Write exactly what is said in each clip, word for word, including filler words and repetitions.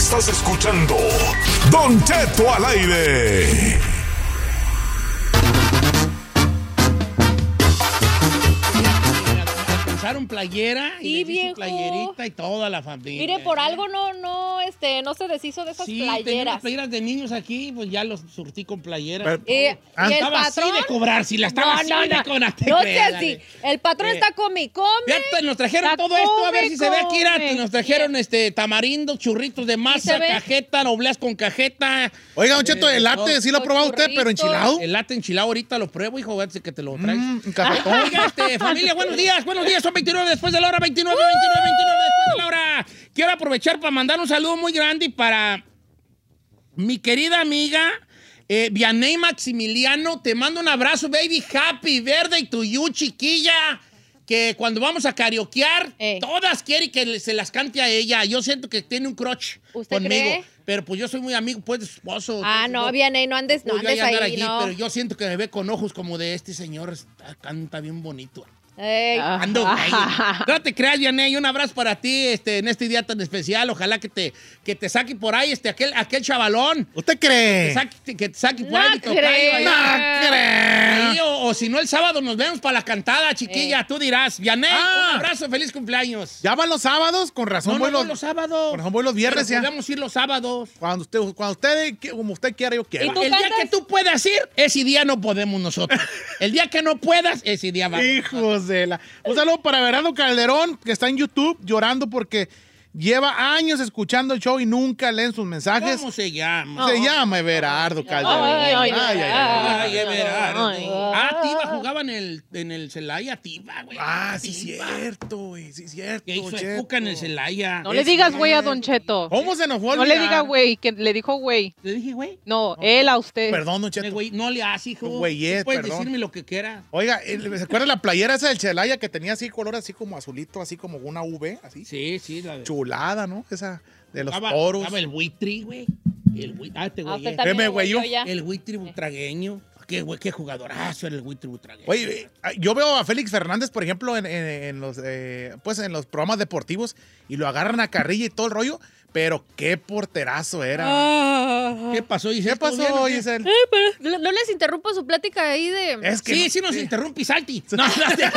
Estás escuchando Don Cheto al aire. Alcanzaron playera y Sí, le hizo viejo. playerita y toda la familia. Mire, por algo no, no, este, no se deshizo de esas Sí, tenía unas playeras. playeras de niños aquí, pues ya los surtí con playeras. Pero- Eh, Ah, y el estaba patrón. así de cobrar, si la estaba no, así no, de no. cobrar. te No creas, sea así. dale. El patrón Eh, está come y come. Fíjate, nos trajeron La todo esto, a ver come, si se ve aquí, come. era, nos trajeron este tamarindo, churritos de se masa, ve? cajeta, nobleas con cajeta. Oiga, Don Cheto, Eh, el latte, todo. ¿sí lo ha probado usted, pero Churritos. enchilado? El latte enchilado ahorita lo pruebo, hijo, antes que te lo traes. Mm, un cafetón. Oiga, este, familia, buenos días, buenos días, son veintinueve después de la hora, veintinueve, veintinueve, veintinueve después de la hora. Quiero aprovechar para mandar un saludo muy grande para mi querida amiga eh, Vianey Maximiliano. Te mando un abrazo, baby, happy birthday to you, chiquilla. Que cuando vamos a karaokear, Eh. todas quieren que le- se las cante a ella. Yo siento que tiene un crush ¿Usted conmigo. cree? Pero pues yo soy muy amigo pues de su esposo. Ah, entonces, no, yo- Vianey, no andes, no Pues yo andes ahí andar ahí, allí, no. pero yo siento que me ve con ojos como de este señor, está- canta bien bonito. Ey. Ando, güey. No te creas, Vianey, un abrazo para ti este, en este día tan especial. Ojalá que te, que te saque por ahí este, aquel, aquel chavalón. ¿Usted Que cree? te saque, que te saque por No ahí mi tocayo creo. allá. No creo. Ahí, o, o si no, el sábado nos vemos para la cantada, chiquilla. Eh. Tú dirás, Vianey, Ah. un abrazo, feliz cumpleaños. Ya van los sábados, con razón No, voy no, no, los, los sábados. con razón voy los viernes Pero ya. podemos ir los sábados. Cuando usted, cuando usted, como usted quiera, yo quiero. ¿Y tú El día cantas? que tú puedas ir, ese día no podemos nosotros. El día que no puedas, ese día vamos. Hijos de la... Un saludo para Berardo Calderón, que está en YouTube llorando porque lleva años escuchando el show y nunca leen sus mensajes. ¿Cómo se llama? Se llama Everardo Calderón. Ay, ay, ay, Ay, Everardo. Ay. Ah, Tiva jugaba en el, en el Celaya, Tiva, güey. Ah, sí, Tiva. cierto, güey. Sí, cierto. Que hizo Cheto. época en el Celaya. No le digas güey a Don Cheto. ¿Cómo se nos fue a No le olvidar? diga güey, que le dijo güey. Le dije, güey. No, él a usted. Perdón, Don Eh, Cheto. güey, no le hagas, hijo. Güeyes, Tú Puedes perdón. decirme lo que quieras. Oiga, ¿se acuerda la playera esa del Celaya que tenía así color así como azulito, así como una V, así? Sí, sí, la de. Chulada, ¿no? Esa de los Estaba- toros. estaba el buitri, güey. El buitri. Ah, este A güey. usted eh. también Deme, lo güey, yo. volvió ya. El buitri butragueño. Qué, güey, qué jugadorazo era el buitri butragueño. Oye, eh, yo veo a Félix Fernández, por ejemplo, en, en- en los, eh, pues en los programas deportivos y lo agarran a carrilla y todo el rollo, pero qué porterazo era. Ah. ¿Qué pasó, Giselle? ¿Qué pasó, ¿Todo bien o qué? Giselle? Eh, pero no no les interrumpo su plática ahí de... Es que Sí, no- sí nos interrumpe Salti. No, no,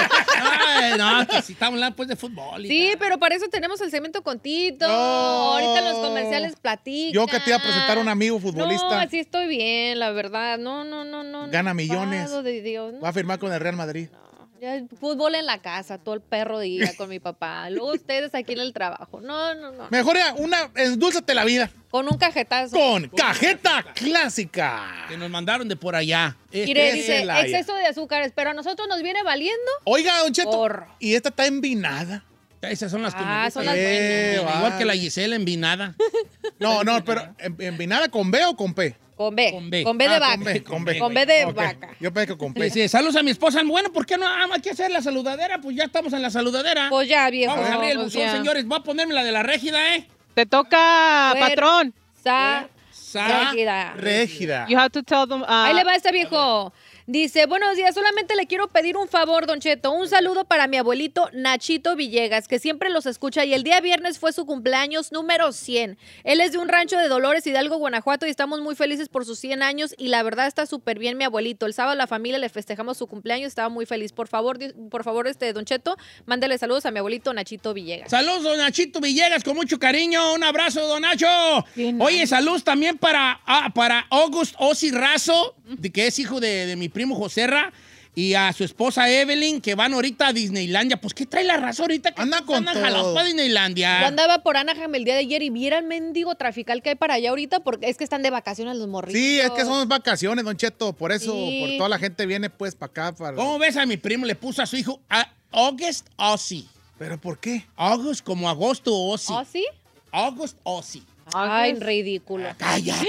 Ay, no, que si estamos hablando pues de fútbol. y Sí, tal. pero para eso tenemos el cemento con Tito. No. Ahorita en los comerciales platican. Yo que te iba a presentar a un amigo futbolista. No, así estoy bien, la verdad. No, no, no, no. Gana no, millones. pado de Dios, no. Va a firmar con el Real Madrid. Ya, fútbol en la casa, todo el perro día con mi papá. Luego ustedes aquí en el trabajo. No, no, no. Mejor ya, una, endulzate la vida Con un cajetazo. con Cajeta Clásica. Que nos mandaron de por allá. Este, Mire, es dice, Celaya. exceso de azúcares, pero a nosotros nos viene valiendo. Oiga, Don Cheto, Porro. y esta está envinada. Esas son las que Ah, me son gustan. las Eh, buenas. Igual vale. que la Gisela envinada. No, no, pero ¿en- ¿envinada con B o con P? Con B. Con B. Con B de Ah, vaca. con B, con B. Con B de Ok, vaca. Yo pensé que con P. Dice, saludos a mi esposa. Bueno, ¿por qué no ah, hay que hacer la saludadera? Pues ya estamos en la saludadera. Pues ya, viejo. Vamos a abrir el pues buzón, ya. señores. Voy a ponerme la de la régida, ¿eh? Te toca, Fuera. patrón. Sa- Sa- Régida. Régida. You have to tell them. uh, Ahí le va este viejo. Dice, buenos días, solamente le quiero pedir un favor, Don Cheto. Un saludo para mi abuelito Nachito Villegas, que siempre los escucha y el día viernes fue su cumpleaños número cien. Él es de un rancho de Dolores, Hidalgo, Guanajuato, y estamos muy felices por sus cien años y la verdad está súper bien mi abuelito. El sábado la familia le festejamos su cumpleaños, estaba muy feliz. Por favor, di- por favor, este Don Cheto, mándele saludos a mi abuelito Nachito Villegas. Saludos, don Nachito Villegas, con mucho cariño. Un abrazo, don Nacho. Bien, Oye, saludos también para, ah, para August Ozzy Razo, de, que es hijo de, de mi primo Joserra, y a su esposa Evelyn, que van ahorita a Disneylandia. Pues, ¿qué trae la raza ahorita? Que Anda con andan todo. jalados para Disneylandia. Yo andaba por Anaheim el día de ayer y vi el mendigo trafical que hay para allá ahorita porque es que están de vacaciones los morritos. Sí, es que son vacaciones, Don Cheto. Por eso, Sí. por toda la gente viene pues para acá. Para... ¿Cómo ves a mi primo? Le puso a su hijo a August Ozzy. ¿Pero por qué? August como agosto Ozzy. ¿Oh, sí? August Ozzy. Ay, ridículo. Cállate.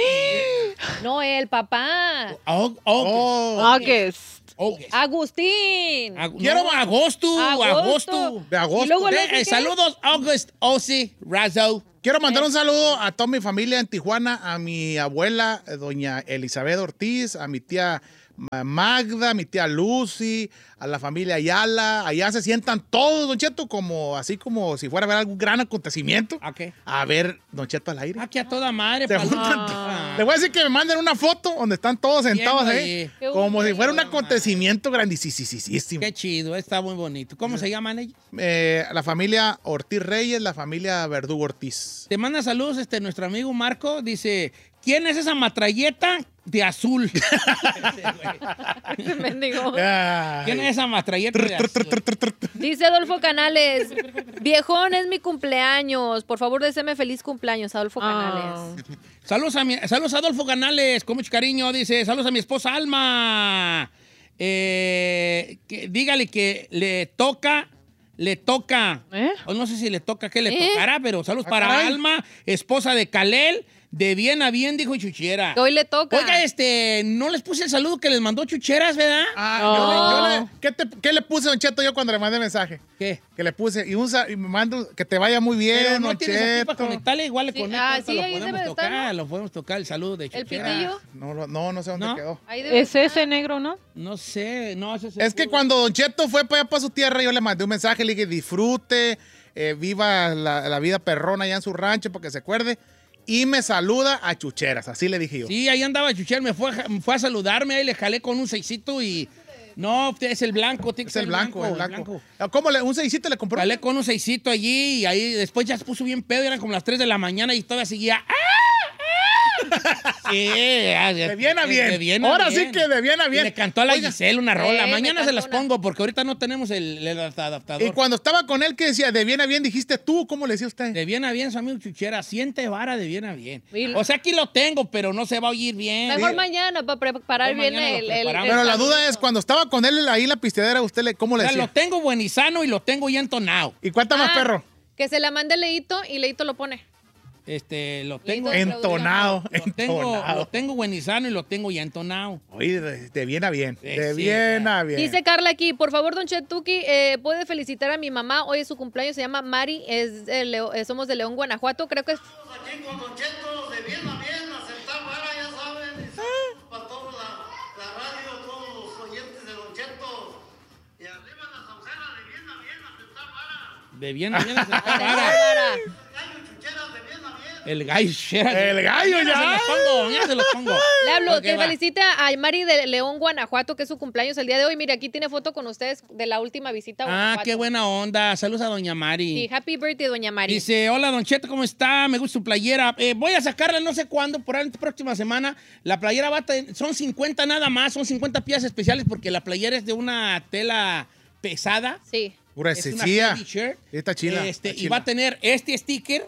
No, el papá. Aug- August. Oh, August. August. Agustín. Ag- Quiero agosto. Agosto. Agosto. de agosto. Y luego Eh, le eh, dije- saludos, August Ozzy Razo. Quiero mandar un saludo a toda mi familia en Tijuana, a mi abuela, eh, doña Elizabeth Ortiz, a mi tía Ma- Magda, mi tía Lucy, a la familia Ayala. Allá se sientan todos, Don Cheto, como, así como si fuera a haber algún gran acontecimiento. ¿A qué? A ver, Don Cheto al aire. Aquí a toda madre. Se pal- juntan Ah. Le voy a decir que me manden una foto donde están todos sentados Viendo ahí. ahí. Qué Como si fuera un bonito. acontecimiento grandísimo. Qué chido, está muy bonito. ¿Cómo se llaman ellos? Eh, la familia Ortiz Reyes, la familia Verdugo Ortiz. Te manda saludos este, nuestro amigo Marco. Dice, ¿quién es esa matralleta de azul? Ese mendigo. Ay. ¿Quién es esa matralleta de azul? Dice Adolfo Canales, viejón, es mi cumpleaños. Por favor, deséame feliz cumpleaños, Adolfo Ah. Canales. Saludos a, mi, saludos a Adolfo Canales, con mucho cariño. Dice, saludos a mi esposa Alma. Eh, que, dígale que le toca, le toca. ¿Eh? O no sé si le toca, que le ¿Eh? tocará, pero saludos Ah, para caray. Alma, esposa de Calel. De bien a bien, dijo Chuchera. Que hoy le toca. Oiga, este, no les puse el saludo que les mandó Chucheras, ¿verdad? Ah, No. yo le- yo le- ¿qué, te- qué le puse, Don Cheto, yo cuando le mandé mensaje? ¿Qué? Que le puse y, un, sa- y me mando que te vaya muy bien, Pero no Don tienes aquí para Cheto. conectarle, igual le Sí, conecto. ah, ahorita sí, lo ahí podemos debe de tocar, estar, ¿no? lo podemos tocar, el saludo de El Chuchera. pitillo. No, lo- no, no sé dónde ¿No? quedó. Ahí debe Es estar. ese negro, ¿no? No sé, no, ese Es que cuando Don Cheto fue para allá para su tierra, yo le mandé un mensaje, le dije, disfrute, eh, viva la, la vida perrona allá en su rancho, para que se acuerde. Y me saluda a Chucheras, así le dije yo. Sí, ahí andaba Chuchera, me fue, a- me fue a saludarme, ahí le jalé con un seisito y... No, es el blanco, tiene que Es ser el blanco, el el blanco. ¿Cómo le, un seisito le compró? Jalé con un seisito allí y ahí después ya se puso bien pedo, eran como las tres de la mañana y todavía seguía... ¡Ah! ¡Ah! Sí, De bien a bien. De bien a Ahora bien. sí que de bien a Y bien. le cantó a la Oiga, Giselle una rola. Eh, me Mañana se cantó las una. pongo porque ahorita no tenemos el, el adaptador. Y cuando estaba con él, que decía, de bien a bien, dijiste tú, ¿cómo le decía usted? De bien a bien, su amigo Chuchera, siente vara de bien a bien. Y lo- O sea, aquí lo tengo, pero no se va a oír bien. Mejor mañana para preparar Mejor bien mañana lo el, el, preparamos. el Pero la duda saludito. es, cuando estaba con él ahí en la pisteadera, ¿usted le, cómo O le sea, decía? lo tengo buen y sano y lo tengo ya entonado. ¿Y cuánta más, Ah, perro? Que se la mande Leito y Leito lo pone. Este, lo tengo, Lindo. Entonado, lo tengo, entonado. lo tengo buen y sano y lo tengo ya entonado. Oye, de, de bien a bien, Sí, de sí, bien ya. a bien. Dice Carla aquí, por favor, don Chetuki, eh, ¿puede felicitar a mi mamá? Hoy es su cumpleaños, se llama Mari, es de Leo- eh, somos de León, Guanajuato, creo que es... Aquí con Don Cheto, de bien a bien, aceptar vara, ya saben, y saludos para toda la, la radio, todos los oyentes de Don Cheto. Y arriba la saucera, de bien a bien, aceptar vara. De bien a bien a aceptar Ay, vara. Bárbara. Gallo Chucheras, de bien a bien. El gallo. Shera. El gallo Mañana ya. se los pongo, mañana se los pongo. Le hablo, Ok, que va. felicite a Mari de León, Guanajuato, que es su cumpleaños el día de hoy. Mire, aquí tiene foto con ustedes de la última visita a Ah, Guanajuato. qué buena onda. Saludos a doña Mari. Sí, happy birthday, doña Mari. Dice, hola, Don Cheto, ¿cómo está? Me gusta su playera. Eh, voy a sacarla no sé cuándo, por ahí la próxima semana. La playera va a tener- son cincuenta nada más, son cincuenta piezas especiales porque la playera es de una tela pesada. Sí. Pura Es una sencilla. heavy shirt. Está chila. Este, está y va a chila. tener este sticker,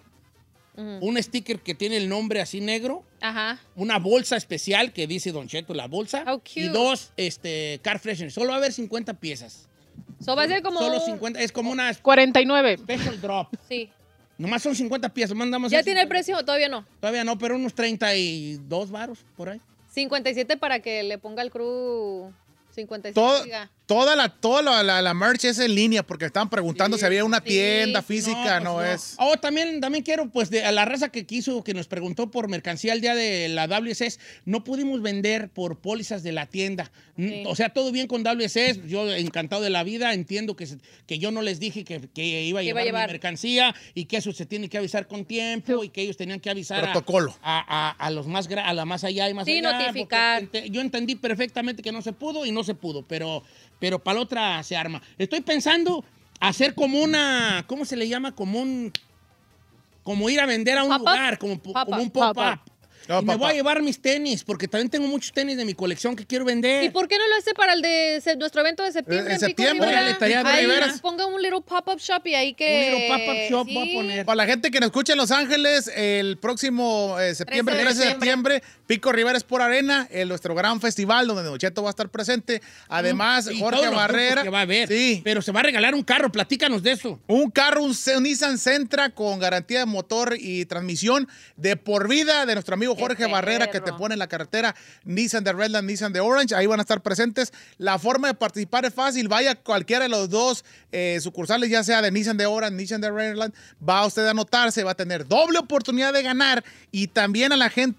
un sticker que tiene el nombre así negro, Ajá. una bolsa especial que dice Don Cheto, la bolsa, How cute. y dos este, car fresheners. Solo va a haber cincuenta piezas. So va a ser como... Solo cincuenta, es como una cuarenta y nueve. special drop. Sí. Nomás son cincuenta piezas. Mandamos ¿Ya el tiene el cincuenta. precio o todavía no? Todavía no, pero unos treinta y dos varos por ahí. cincuenta y siete para que le ponga el crew cincuenta y siete. Todo- diga. toda la, toda la, la, la merch es en línea porque estaban preguntando Sí, si había una sí. tienda física, no, pues es. Oh, también, también quiero, pues, de, a la raza que quiso, que nos preguntó por mercancía el día de la W S S, no pudimos vender por pólizas de la tienda. Mm, Sí. O sea, todo bien con W S S, yo encantado de la vida, entiendo que, se- que yo no les dije que, que iba a Que iba llevar, a llevar. mi mercancía y que eso se tiene que avisar con tiempo y que ellos tenían que avisar a- Protocolo. A, a- a los más, gra- a la más allá y más Sí, allá. notificar. porque ente- Yo entendí perfectamente que no se pudo y no se pudo, pero, pero para la otra se arma. Estoy pensando hacer como una, ¿cómo se le llama? Como un, como ir a vender a un ¿Pop-up? lugar, como, como Pop-up. un pop-up. Pop-up. No, Y me pop-up. voy a llevar mis tenis, porque también tengo muchos tenis de mi colección que quiero vender. ¿Y por qué no lo hace para el de se- nuestro evento de septiembre? En Pico septiembre, Rivera? órale, estaría Ahí, de ponga un little pop-up shop y ahí que... Un little pop-up shop voy a Sí. poner. Para la gente que nos escucha en Los Ángeles, el próximo eh, septiembre, trece de trece de septiembre, Pico Rivera es por Arena, en nuestro gran festival donde Don Cheto va a estar presente. Además, Y Jorge todos los grupos Barrera. que va a haber. Sí. Pero se va a regalar un carro, platícanos de eso. Un carro, un, un Nissan Sentra con garantía de motor y transmisión de por vida de nuestro amigo Qué Jorge Barrera, que te perro. pone en la carretera Nissan de Redland, Nissan de Orange. Ahí van a estar presentes. La forma de participar es fácil. Vaya a cualquiera de los dos eh, sucursales, ya sea de Nissan de Orange, Nissan de Redland. Va usted a anotarse, va a tener doble oportunidad de ganar. Y también a la gente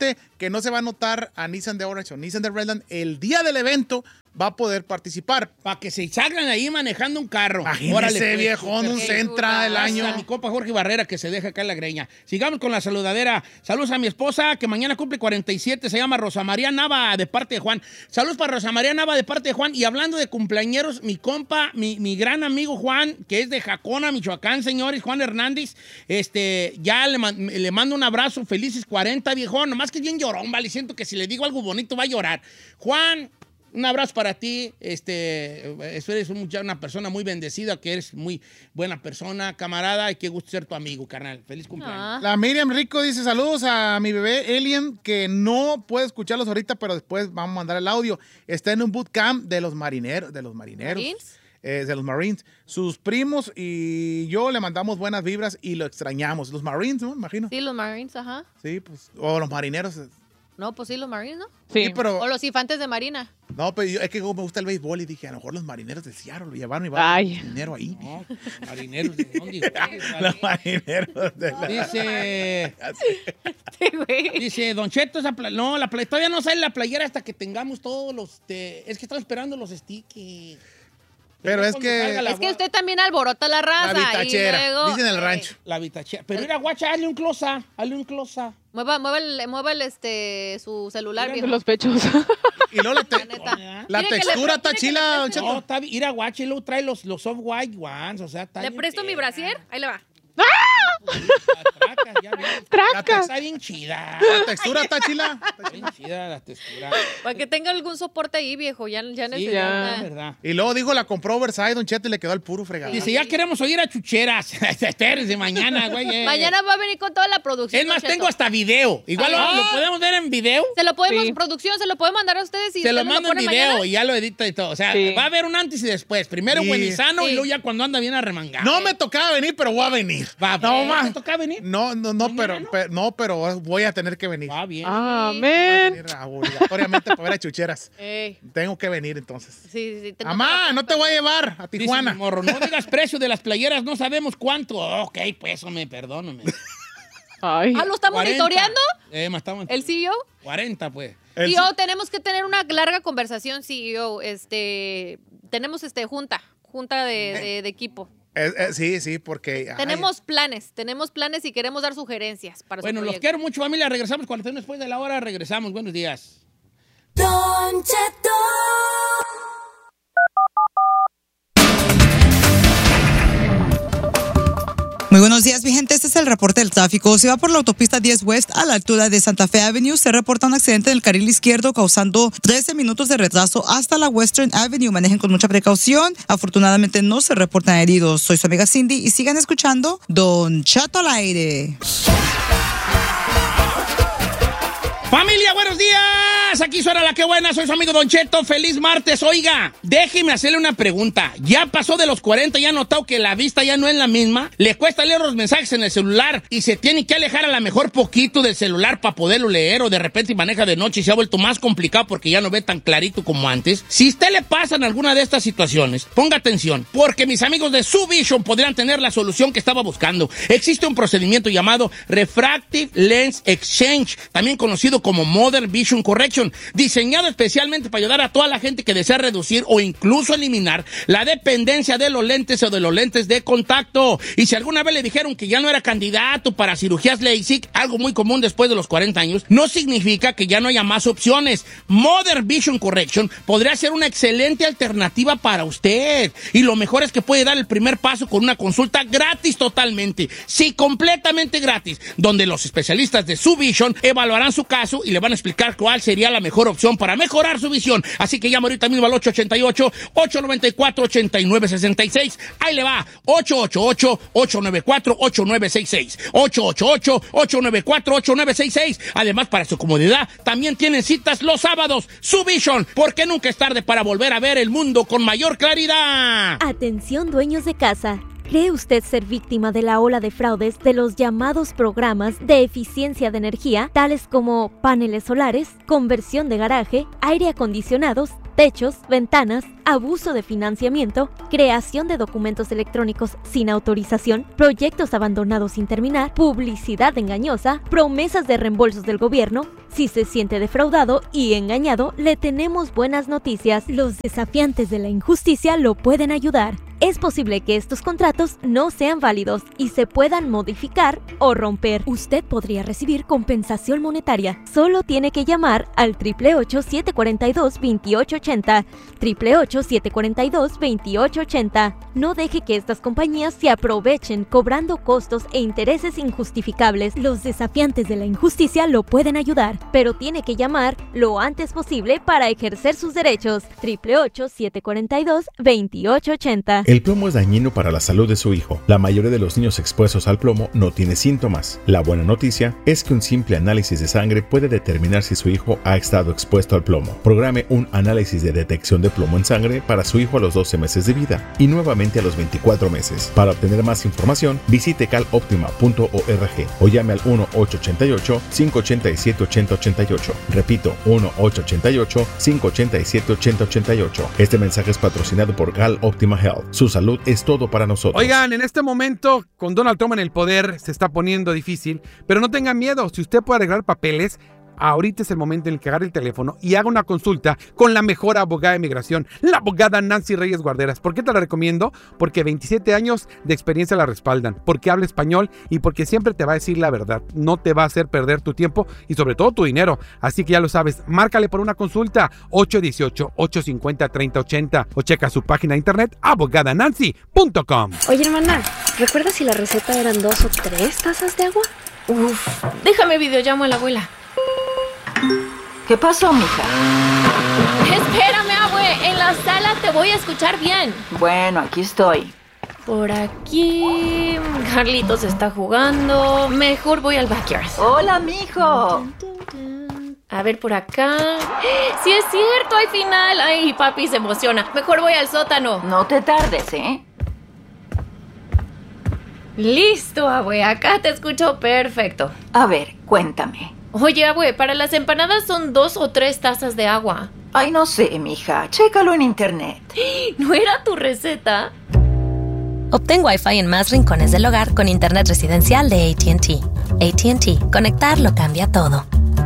que no se va a anotar a Nissan de Orange o Nissan de Redland, el día del evento va a poder participar. Para que se salgan ahí manejando un carro. Imagínese, Órale, pues, viejón, un súper. Sentra del Gracias año. a mi compa Jorge Barrera, que se deja acá en la greña. Sigamos con la saludadera. Saludos a mi esposa, que mañana cumple cuarenta y siete, se llama Rosa María Nava, de parte de Juan. Saludos para Rosa María Nava, de parte de Juan. Y hablando de cumpleañeros, mi compa, mi, mi gran amigo Juan, que es de Jacona, Michoacán, señores, Juan Hernández, este, ya le, man- le mando un abrazo, felices cuarenta, viejón. Nomás que es bien llorón, vale, siento que si le digo algo bonito va a llorar. Juan, un abrazo para ti, este, eres un mucha- una persona muy bendecida, que eres muy buena persona, camarada, y qué gusto ser tu amigo, carnal. Feliz cumpleaños. Ah. La Miriam Rico dice saludos a mi bebé Elian, que no puede escucharlos ahorita, pero después vamos a mandar el audio. Está en un bootcamp de los marineros, de los marineros. ¿Marines? eh, de los Marines. Sus primos y yo le mandamos buenas vibras y lo extrañamos. Los Marines, ¿no? Me imagino. Sí, los Marines, ajá. Sí, pues. O los marineros. No, pues sí, los Marines, ¿no? Sí. Sí, pero. O los infantes de Marina. No, pero yo- es que como me gusta el béisbol y dije, a lo mejor los marineros del Seattle lo llevaron y van Ay. dinero ahí. No, marineros, ¿de dónde? Ustedes, Los vale. marineros de la... Dice, Sí, güey. dice, Don Cheto, esa pla- no, la play- todavía no sale la playera hasta que tengamos todos los, de- es que estamos esperando los stickers. Pero es Cuando que- salga la Es que gua- usted también alborota la raza. La bitachera, y luego, dicen en el eh, rancho. La bitachera. Pero mira, guacha, hazle un closa, hazle un closa. Mueva, mueva, el, mueva el, este, su celular, De viejo. los pechos. Y luego la, te- La neta. la Mire que le textura pre- está mire que le chila, Don presto- Cheto. No, está bien. Ir a guacha y luego trae los, los soft white ones, o sea, está ¿Le bien presto mi perra. brasier? Ahí le va. La traca, ya ves. La, tex- Está bien chida. la textura está chila. Está bien chida la textura. Para que tenga algún soporte ahí, viejo. Ya, ya Sí, necesita. ya, es verdad. Y luego dijo, la compró oversize, Don Cheto, y le quedó el puro fregado. Dice, ya queremos oír a chucheras. Espérense mañana, güey. eh. Mañana va a venir con toda la producción. Es más, Don Cheto. tengo hasta video. Igual lo, Ah. lo podemos ver en video. Se lo podemos, Sí. producción, se lo puede mandar a ustedes y Se lo usted me mando en pone video mañana. y ya lo edita y todo. O sea, Sí. va a haber un antes y después. Primero Sí. buenizano y Sí. luego ya cuando anda bien arremangado. No me tocaba venir, pero voy a venir. Va, no ¿te más. toca venir? No, no, no, pero, ¿Mañana no? pero- no, pero voy a tener que venir. Va bien. Amén. Venir obligatoriamente para ver a chucheras. Ey, Tengo que venir entonces. sí, sí, sí. te- Mamá, no te voy a llevar a Dice Tijuana. mi morro, no digas precio de las playeras, no sabemos cuánto. Ok, pues, hombre, perdóname. Ay. Ah, ¿lo está cuarenta. monitoreando? Eh, ma, estamos- ¿El C E O? cuarenta, pues. El- C E O, tenemos que tener una larga conversación, C E O. Este, tenemos este junta, junta de, de- de equipo. Eh, eh, sí, sí, porque... ay, Tenemos planes, tenemos planes y queremos dar sugerencias para su Bueno, los proyecto. quiero mucho, familia. Regresamos cuarenta y uno después de la hora. Regresamos. Buenos días. Don Cheto. Muy buenos días, mi gente. Este es el reporte del tráfico. Si va por la autopista diez West a la altura de Santa Fe Avenue, se reporta un accidente en el carril izquierdo causando trece minutos de retraso hasta la Western Avenue. Manejen con mucha precaución. Afortunadamente no se reportan heridos. Soy su amiga Cindy y sigan escuchando Don Cheto al aire. Familia, buenos días. Aquí suena la que buena. Soy su amigo Don Cheto. Feliz martes. Oiga, déjeme hacerle una pregunta. ¿Ya pasó de los cuarenta? ¿Ya ha notado que la vista ya no es la misma? ¿Le cuesta leer los mensajes en el celular y se tiene que alejar a lo mejor poquito del celular para poderlo leer, o de repente maneja de noche y se ha vuelto más complicado porque ya no ve tan clarito como antes? Si a usted le pasa en alguna de estas situaciones, ponga atención, porque mis amigos de Subvision podrían tener la solución que estaba buscando. Existe un procedimiento llamado Refractive Lens Exchange, también conocido como Modern Vision Correction, diseñado especialmente para ayudar a toda la gente que desea reducir o incluso eliminar la dependencia de los lentes o de los lentes de contacto. Y si alguna vez le dijeron que ya no era candidato para cirugías LASIK, algo muy común después de los cuarenta años, no significa que ya no haya más opciones. Modern Vision Correction podría ser una excelente alternativa para usted. Y lo mejor es que puede dar el primer paso con una consulta gratis totalmente. Sí, completamente gratis, donde los especialistas de Subvision evaluarán su caso y le van a explicar cuál sería la mejor opción para mejorar su visión. Así que llama ahorita mismo al ocho ocho ocho, ocho nueve cuatro, ocho nueve seis seis. Ahí le va, ocho ocho ocho, ocho nueve cuatro, ocho nueve seis seis. ocho ocho ocho, ocho nueve cuatro, ocho nueve seis seis. Además, para su comodidad, también tienen citas los sábados. Subvision, porque nunca es tarde para volver a ver el mundo con mayor claridad. Atención, dueños de casa. ¿Cree usted ser víctima de la ola de fraudes de los llamados programas de eficiencia de energía, tales como paneles solares, conversión de garaje, aire acondicionados techos, ventanas, abuso de financiamiento, creación de documentos electrónicos sin autorización, proyectos abandonados sin terminar, publicidad engañosa, promesas de reembolsos del gobierno. Si se siente defraudado y engañado, le tenemos buenas noticias. Los desafiantes de la injusticia lo pueden ayudar. Es posible que estos contratos no sean válidos y se puedan modificar o romper. Usted podría recibir compensación monetaria. Solo tiene que llamar al ocho ocho ocho, siete cuatro dos, dos ocho ocho cero, ocho ocho ocho, siete cuatro dos, dos ocho ocho cero. No deje que estas compañías se aprovechen cobrando costos e intereses injustificables. Los desafiantes de la injusticia lo pueden ayudar, pero tiene que llamar lo antes posible para ejercer sus derechos. ocho ocho ocho, siete cuatro dos, dos ocho ocho cero. El plomo es dañino para la salud de su hijo. La mayoría de los niños expuestos al plomo no tiene síntomas. La buena noticia es que un simple análisis de sangre puede determinar si su hijo ha estado expuesto al plomo. Programe un análisis de detección de plomo en sangre para su hijo a los doce meses de vida y nuevamente a los veinticuatro meses. Para obtener más información, visite cal optima punto org o llame al uno ocho ocho ocho, cinco ocho siete, ocho cero ocho ocho. Repito, uno ocho ocho ocho, cinco ocho siete, ocho cero ocho ocho. Este mensaje es patrocinado por Cal Optima Health. Su salud es todo para nosotros. Oigan, en este momento, con Donald Trump en el poder, se está poniendo difícil, pero no tengan miedo. Si usted puede arreglar papeles, ahorita es el momento en el que agarre el teléfono y haga una consulta con la mejor abogada de migración, la abogada Nancy Reyes Guarderas. ¿Por qué te la recomiendo? Porque veintisiete años de experiencia la respaldan, porque habla español y porque siempre te va a decir la verdad. No te va a hacer perder tu tiempo y sobre todo tu dinero. Así que ya lo sabes, márcale por una consulta ocho uno ocho, ocho cinco cero, tres cero ocho cero o checa su página de internet abogada nancy punto com. Oye, hermana, ¿recuerdas si la receta eran dos o tres tazas de agua? Uf, déjame videollamo a la abuela. ¿Qué pasó, mija? Espérame, abue. En la sala te voy a escuchar bien. Bueno, aquí estoy. Por aquí... Carlitos está jugando. Mejor voy al backyard. Hola, mijo. A ver, por acá... ¡Sí es cierto! ¡Hay final! ¡Ay, papi se emociona! Mejor voy al sótano. No te tardes, ¿eh? Listo, abue. Acá te escucho perfecto. A ver, cuéntame. Oye, abue, para las empanadas son dos o tres tazas de agua. Ay, no sé, mija. Chécalo en internet. ¿No era tu receta? Obtén Wi-Fi en más rincones del hogar con internet residencial de A T and T. A T and T. Conectar lo cambia todo.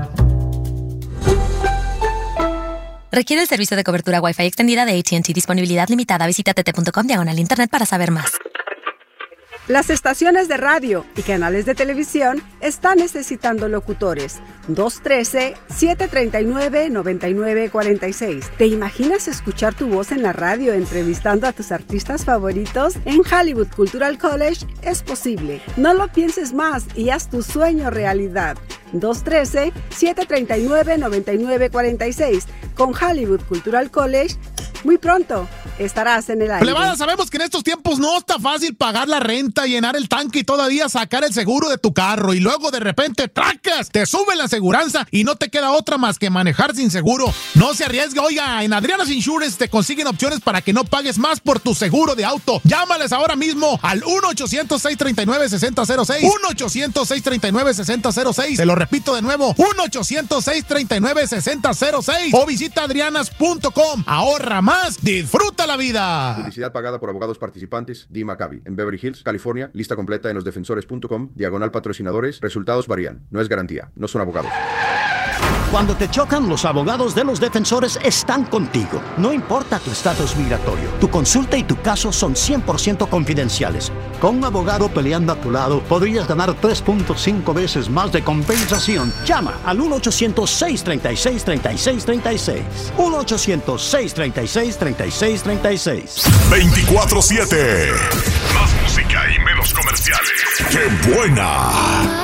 Requiere el servicio de cobertura Wi-Fi extendida de A T and T. Disponibilidad limitada. Visita t t punto com diagonal internet para saber más. Las estaciones de radio y canales de televisión están necesitando locutores. dos uno tres, siete tres nueve, nueve nueve cuatro seis. ¿Te imaginas escuchar tu voz en la radio entrevistando a tus artistas favoritos? En Hollywood Cultural College es posible. No lo pienses más y haz tu sueño realidad. dos uno tres, siete tres nueve, nueve nueve cuatro seis. Con Hollywood Cultural College, muy pronto estarás en el aire. Plebada, sabemos que en estos tiempos no está fácil pagar la renta, llenar el tanque y todavía sacar el seguro de tu carro. Y luego de repente, ¡tracas! Te sube la aseguranza y no te queda otra más que manejar sin seguro. No se arriesgue, oiga, en Adriana's Insurance te consiguen opciones para que no pagues más por tu seguro de auto. Llámales ahora mismo al uno ochocientos, seis tres nueve, seis cero cero seis. uno ochocientos, seis tres nueve, seis cero cero seis. Te lo repito de nuevo, uno ochocientos, seis tres nueve, seis cero cero seis. O visita adrianas punto com. Ahorra más, disfruta la vida. Publicidad pagada por abogados participantes. Dee Maccabi, en Beverly Hills, California. Lista completa en los defensores punto com. Diagonal patrocinadores. Resultados varían. No es garantía. No son abogados. Cuando te chocan, los abogados de los defensores están contigo. No importa tu estatus migratorio, tu consulta y tu caso son cien por ciento confidenciales. Con un abogado peleando a tu lado, podrías ganar tres punto cinco veces más de compensación. Llama al uno ochocientos, seis tres seis, tres seis tres seis. uno ochocientos, seis tres seis, tres seis tres seis. veinticuatro siete. Más música y menos comerciales. ¡Qué buena!